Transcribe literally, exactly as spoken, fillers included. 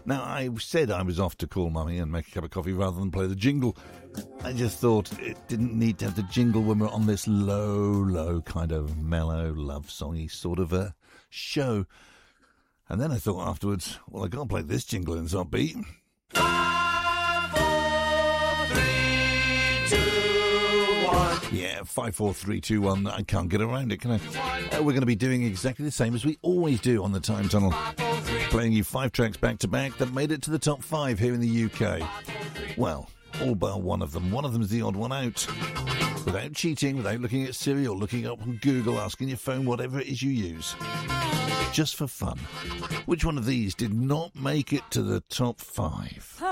Now, I said I was off to call Mummy and make a cup of coffee rather than play the jingle. I just thought it didn't need to have the jingle when we're on this low, low kind of mellow, love-songy sort of a show. And then I thought afterwards, well, I can't play this jingle in some beat. Five, four, three, two, one. Yeah, five, four, three, two, one. I can't get around it, can I? Uh, we're going to be doing exactly the same as we always do on the Time Tunnel. Playing you five tracks back-to-back that made it to the top five here in the U K. Well, all but one of them. One of them's the odd one out. Without cheating, without looking at Siri or looking up on Google, asking your phone, whatever it is you use. Just for fun. Which one of these did not make it to the top five?